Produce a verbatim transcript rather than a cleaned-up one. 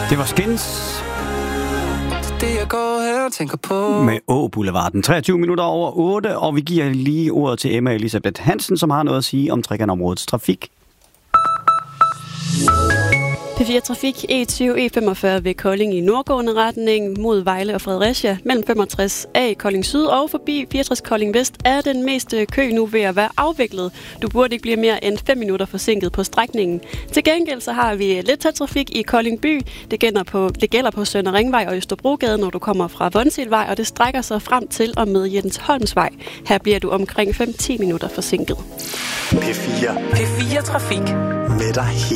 Det var Skins. Det jeg går her og tænker på. Med Å Boulevarden. treogtyve minutter over otte, og vi giver lige ordet til Emma Elisabeth Hansen, som har noget at sige om Trekantområdets trafik. P fire Trafik E tyve E femogfyrre ved Kolding i nordgående retning mod Vejle og Fredericia mellem femogtres A Kolding Syd og forbi fireogtres Kolding Vest er den meste kø nu ved at være afviklet. Du burde ikke blive mere end fem minutter forsinket på strækningen. Til gengæld så har vi lidt tæt trafik i Kolding By. Det gælder på, det gælder på Sønder Ringvej og Østerbrogade, når du kommer fra Vonsilvej, og det strækker sig frem til og med Jensholmsvej. Her bliver du omkring fem til ti minutter forsinket. P fire. P fire Trafik. Med dig